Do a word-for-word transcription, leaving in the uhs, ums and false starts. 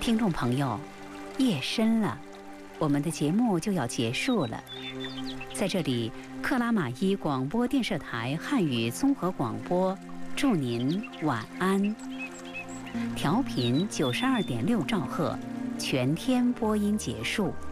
听众朋友，夜深了，我们的节目就要结束了。在这里，克拉玛依广播电视台汉语综合广播，祝您晚安。调频九十二点六兆赫，全天播音结束。